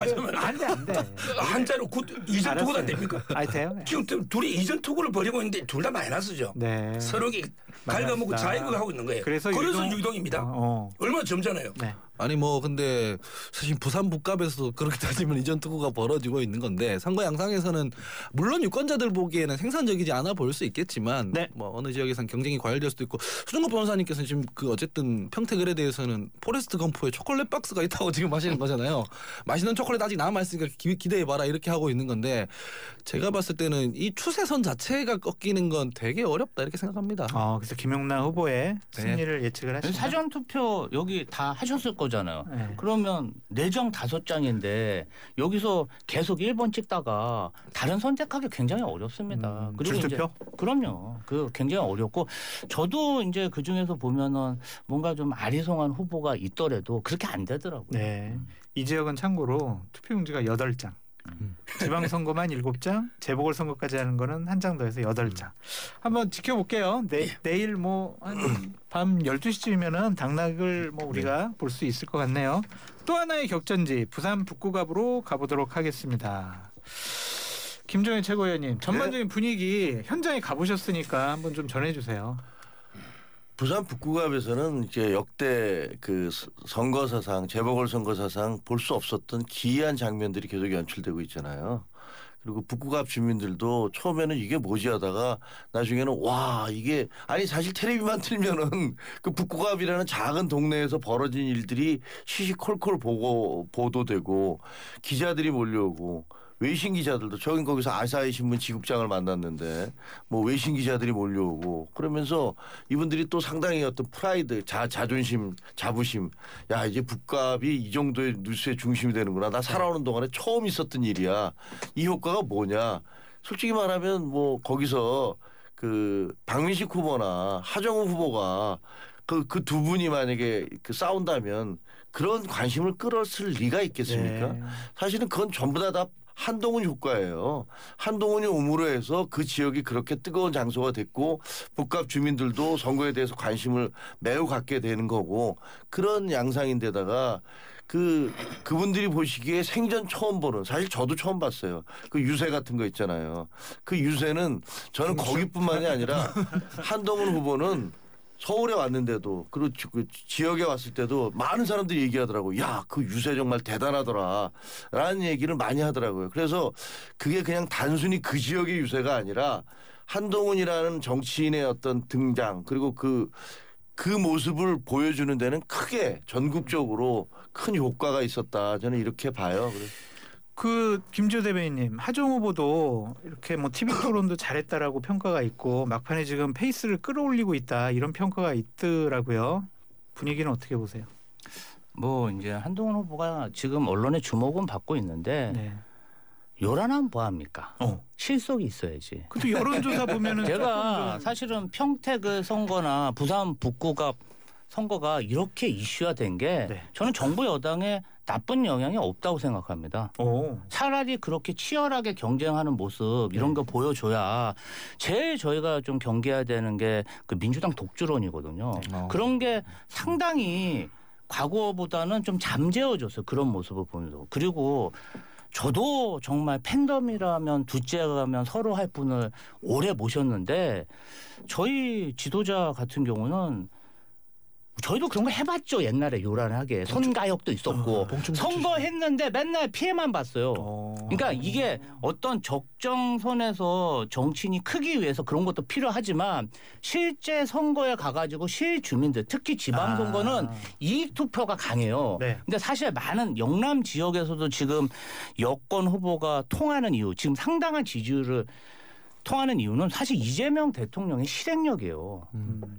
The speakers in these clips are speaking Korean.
말하자면 안 돼. 한자로 이전 투구가 됩니까? 돼요. 지금 둘이 이전 투구를 벌이고 있는데 둘 다 마이너스죠. 네. 서로 갉아먹고 자익을 하고 있는 거예요. 그래서 유동입니다. 얼마나 점잖아요. 네. 아니 뭐 근데 사실 부산 북갑에서도 그렇게 따지면 이전 투구가 벌어지고 있는 건데 선거 양상에서는 물론 유권자들 보기에는 생산적이지 않아 보일 수 있겠지만 네. 뭐 어느 지역에선 경쟁이 과열될 수도 있고 수정급 변호사님께서는 지금 어쨌든 평택을에 대해서는 포레스트 검프에 초콜릿 박스가 있다고 지금 하시는 거잖아요. 맛있는 초콜릿 아직 남아있으니까 기대해봐라 이렇게 하고 있는 건데 제가 봤을 때는 이 추세선 자체가 꺾이는 건 되게 어렵다 이렇게 생각합니다. 그래서 김용남 후보의 승리를 예측을 하시죠. 사전투표 여기 다 하셨을 거잖아요. 네. 그러면 내정 5장인데 여기서 계속 1번 찍다가 다른 선택하기 굉장히 어렵습니다. 그리고 줄투표? 그럼요. 그 굉장히 어렵고 저도 이제 그 중에서 보면은 뭔가 좀 아리송한 후보가 있더라도 그렇게 안 되더라고요. 네. 이 지역은 참고로 투표용지가 8장. 지방선거만 7장, 재보궐선거까지 하는 거는 한 장 더 해서 8장. 한번 지켜볼게요. 내일 뭐 밤 12시쯤이면은 당락을 뭐 우리가 볼 수 있을 것 같네요. 또 하나의 격전지 부산 북구갑으로 가보도록 하겠습니다. 김종인 최고위원님 전반적인 분위기 현장에 가보셨으니까 한번 좀 전해주세요. 부산 북구갑에서는 이제 역대 그 선거 사상, 재보궐선거 사상 볼 수 없었던 기이한 장면들이 계속 연출되고 있잖아요. 그리고 북구갑 주민들도 처음에는 이게 뭐지 하다가 나중에는 와 이게 아니 사실 텔레비만 틀면은 그 북구갑이라는 작은 동네에서 벌어진 일들이 시시콜콜 보도되고 기자들이 몰려오고 외신 기자들도 저긴 거기서 아사히 신문 지국장을 만났는데 뭐 외신 기자들이 몰려오고 그러면서 이분들이 또 상당히 어떤 프라이드, 자존심, 자부심 야 이제 북갑이 이 정도의 뉴스의 중심이 되는구나. 나 살아오는 동안에 처음 있었던 일이야. 이 효과가 뭐냐. 솔직히 말하면 뭐 거기서 그 박민식 후보나 하정우 후보가 그 두 분이 만약에 싸운다면 그런 관심을 끌었을 리가 있겠습니까? 네. 사실은 그건 전부 다 한동훈 효과예요. 한동훈이 옴으로 해서 그 지역이 그렇게 뜨거운 장소가 됐고 북갑 주민들도 선거에 대해서 관심을 매우 갖게 되는 거고 그런 양상인데다가 그분들이 보시기에 생전 처음 보는 사실 저도 처음 봤어요. 그 유세 같은 거 있잖아요. 그 유세는 저는 거기뿐만이 아니라 한동훈 후보는 서울에 왔는데도 그리고 그 지역에 왔을 때도 많은 사람들이 얘기하더라고요. 야, 그 유세 정말 대단하더라 라는 얘기를 많이 하더라고요. 그래서 그게 그냥 단순히 그 지역의 유세가 아니라 한동훈이라는 정치인의 어떤 등장 그리고 그 모습을 보여주는 데는 크게 전국적으로 큰 효과가 있었다. 저는 이렇게 봐요. 그 김지호 대변인님 하정우 후보도 이렇게 뭐 TV 토론도 잘했다라고 평가가 있고 막판에 지금 페이스를 끌어올리고 있다 이런 평가가 있더라고요. 분위기는 어떻게 보세요? 뭐 이제 한동훈 후보가 지금 언론의 주목은 받고 있는데 네. 요란한 뭐합니까? 실속이 있어야지. 근데 여론조사 보면은 제가 사실은 평택 선거나 부산 북구갑 선거가 이렇게 이슈화 된 게 네. 저는 정부 여당에 나쁜 영향이 없다고 생각합니다. 차라리 그렇게 치열하게 경쟁하는 모습 이런 거 보여줘야 제일 저희가 좀 경계해야 되는 게 그 민주당 독주론이거든요. 그런 게 상당히 과거보다는 좀 잠재워졌어요. 그런 모습을 보면서. 그리고 저도 정말 팬덤이라면 둘째가면 서로 할 분을 오래 모셨는데 저희 지도자 같은 경우는 저희도 그런 거 해봤죠. 옛날에 요란하게 손가역도 있었고 선거했는데 맨날 피해만 봤어요. 그러니까 이게 어떤 적정선에서 정치인이 크기 위해서 그런 것도 필요하지만 실제 선거에 가가지고 실주민들 특히 지방선거는 이익 투표가 강해요. 네. 근데 사실 많은 영남 지역에서도 지금 여권 후보가 통하는 이유 지금 상당한 지지율을 통하는 이유는 사실 이재명 대통령의 실행력이에요.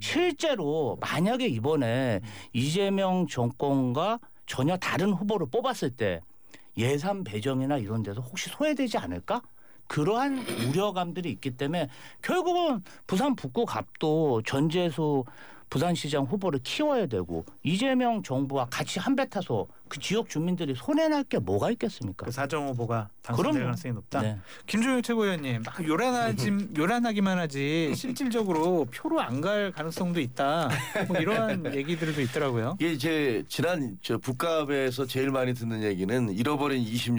실제로 만약에 이번에 이재명 정권과 전혀 다른 후보를 뽑았을 때 예산 배정이나 이런 데서 혹시 소외되지 않을까? 그러한 우려감들이 있기 때문에 결국은 부산 북구갑도 전재수 부산시장 후보를 키워야 되고 이재명 정부와 같이 한 배 타서 그 지역 주민들이 손해날 게 뭐가 있겠습니까? 그 사정 후보가 당선될 가능성이 높다. 네. 김종인 최고위원님 막 요란하기만 하지 실질적으로 표로 안 갈 가능성도 있다. 뭐 이러한 얘기들도 있더라고요. 이게 제 지난 북갑에서 제일 많이 듣는 얘기는 잃어버린 20년